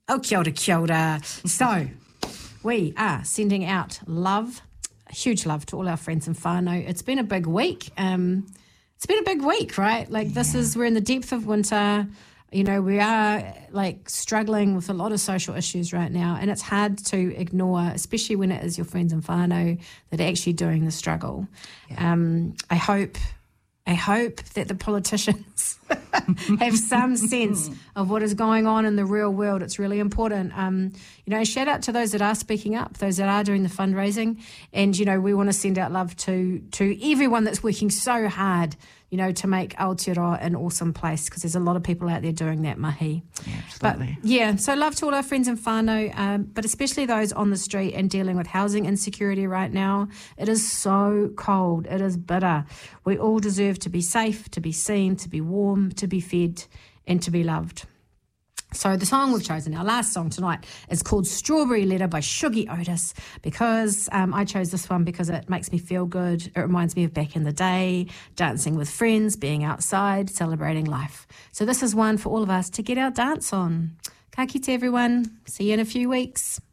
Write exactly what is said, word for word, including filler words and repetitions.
Oh, kia ora, kia ora. So, we are sending out love, huge love to all our friends in whānau. It's been a big week. Um, it's been a big week, right? Like yeah. this is, we're in the depth of winter. You know, we are like struggling with a lot of social issues right now, and it's hard to ignore, especially when it is your friends in whānau that are actually doing the struggle. Yeah. Um, I hope... I hope that the politicians have some sense of what is going on in the real world. It's really important. Um, you know, shout out to those that are speaking up, those that are doing the fundraising. And, you know, we want to send out love to to everyone that's working so hard, you know, to make Aotearoa an awesome place, because there's a lot of people out there doing that mahi. Yeah, absolutely. But, yeah, so love to all our friends in whānau, um, but especially those on the street and dealing with housing insecurity right now. It is so cold. It is bitter. We all deserve to be safe, to be seen, to be warm, to be fed, and to be loved. So the song we've chosen, our last song tonight, is called Strawberry Letter by Shuggie Otis, because um, I chose this one because it makes me feel good. It reminds me of back in the day, dancing with friends, being outside, celebrating life. So this is one for all of us to get our dance on. Ka kite everyone. See you in a few weeks.